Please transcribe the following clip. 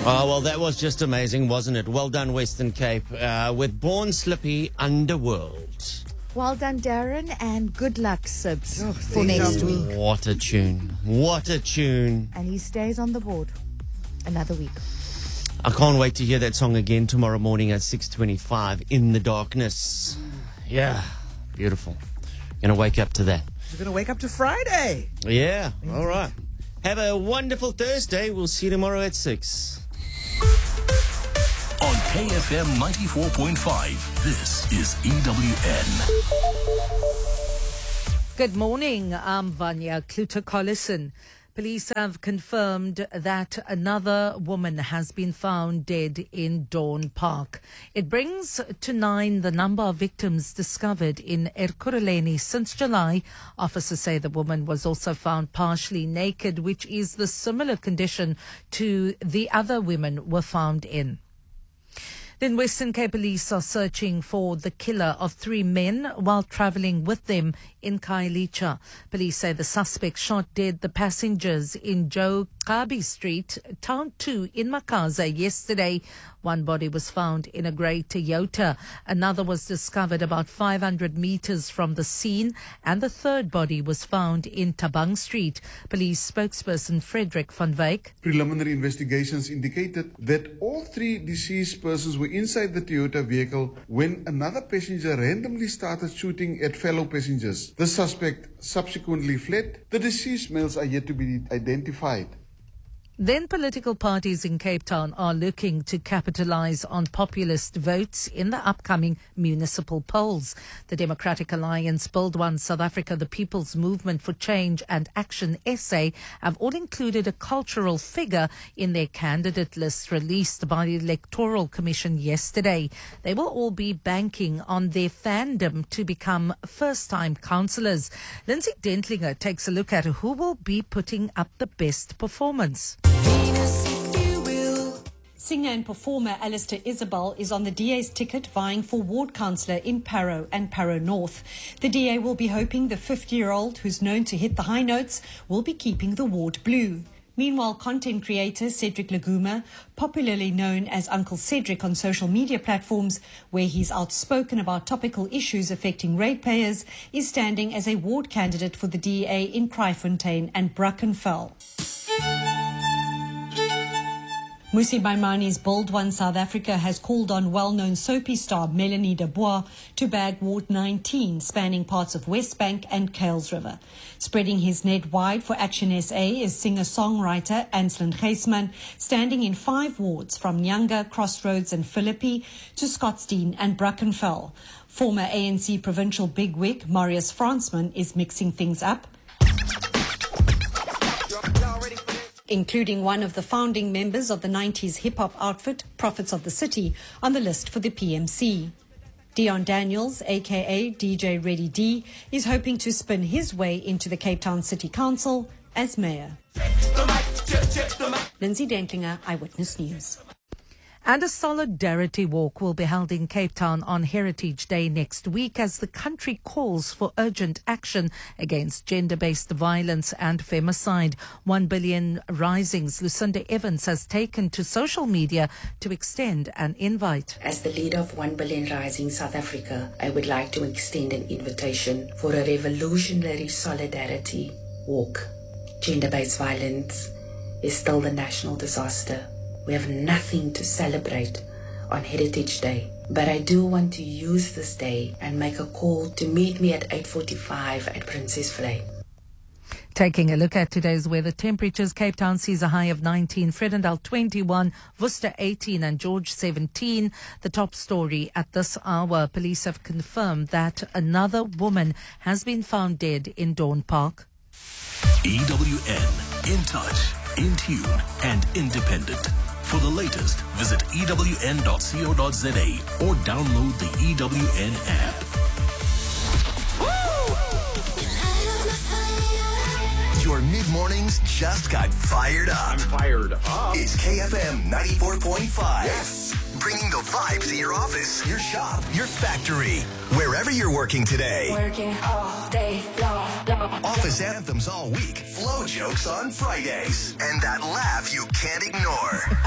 Oh, well, that was just amazing, wasn't it? Well done, Western Cape, with Born Slippy Underworld. Well done, Darren, and good luck, Sibs, for next week. What a tune. What a tune. And he stays on the board another week. I can't wait to hear that song again tomorrow morning at 6:25, In the Darkness. Yeah, beautiful. Gonna wake up to that. You're going to wake up to Friday. Yeah, all right. Have a wonderful Thursday. We'll see you tomorrow at 6. On KFM 94.5, this is EWN. Good morning, I'm Vanya Kluter-Collison. Police have confirmed that another woman has been found dead in Dawn Park. It brings to 9 the number of victims discovered in Ekurhuleni since July. Officers say the woman was also found partially naked, which is the similar condition to the other women were found in. Then Western Cape Police are searching for the killer of 3 men while travelling with them in Khayelitsha. Police say the suspect shot dead the passengers in Joe Kabi Street, Town 2 in Makaza yesterday. One body was found in a grey Toyota. Another was discovered about 500 metres from the scene, and the third body was found in Tabang Street. Police spokesperson Frederick van Wyk. Preliminary investigations indicated that all 3 deceased persons were inside the Toyota vehicle when another passenger randomly started shooting at fellow passengers. The suspect subsequently fled. The deceased males are yet to be identified. Then political parties in Cape Town are looking to capitalise on populist votes in the upcoming municipal polls. The Democratic Alliance, Build One South Africa, the People's Movement for Change and Action SA have all included a cultural figure in their candidate list released by the Electoral Commission yesterday. They will all be banking on their fandom to become first-time councillors. Lindsay Dentlinger takes a look at who will be putting up the best performance. Singer and performer Alistair Isabel is on the DA's ticket vying for ward councillor in Parow and Parow North. The DA will be hoping the 50-year-old, who's known to hit the high notes, will be keeping the ward blue. Meanwhile, content creator Cedric Laguma, popularly known as Uncle Cedric on social media platforms, where he's outspoken about topical issues affecting ratepayers, is standing as a ward candidate for the DA in Kraaifontein and Brackenfell. Musi Maimani's Build One South Africa has called on well-known soapy star Melanie Dubois to bag Ward 19, spanning parts of Westbank and Kuils River. Spreading his net wide for Action SA is singer-songwriter Anselin Geisman, standing in 5 wards from Nyanga, Crossroads and Philippi to Scottsdene and Brackenfell. Former ANC provincial bigwig Marius Fransman is mixing things up, including one of the founding members of the 90s hip-hop outfit, Prophets of the City, on the list for the PMC. Dion Daniels, a.k.a. DJ Ready D, is hoping to spin his way into the Cape Town City Council as mayor. Lindsay Dentlinger, Eyewitness News. And a solidarity walk will be held in Cape Town on Heritage Day next week as the country calls for urgent action against gender-based violence and femicide. 1 Billion Rising's Lucinda Evans has taken to social media to extend an invite. As the leader of 1 Billion Rising South Africa, I would like to extend an invitation for a revolutionary solidarity walk. Gender-based violence is still the national disaster. We have nothing to celebrate on Heritage Day, but I do want to use this day and make a call to meet me at 8:45 at Princess Vlei. Taking a look at today's weather temperatures, Cape Town sees a high of 19, Fredendal 21, Worcester 18 and George 17. The top story at this hour, police have confirmed that another woman has been found dead in Dawn Park. EWN, in touch, in tune and independent. For the latest, visit ewn.co.za or download the EWN app. Your mid-mornings just got fired up. I'm fired up. It's KFM 94.5. Yes. Bringing the vibes to your office, your shop, your factory, wherever you're working today. Working all day long. Office anthems all week, flow jokes on Fridays, and that laugh you can't ignore.